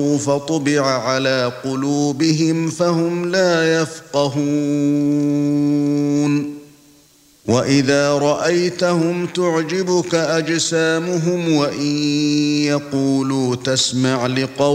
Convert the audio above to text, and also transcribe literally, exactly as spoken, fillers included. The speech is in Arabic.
فطبع على قلوبهم فهم لا يفقهون وإذا رأيتهم تعجبك أجسامهم وإن يقولوا تسمع لقولهم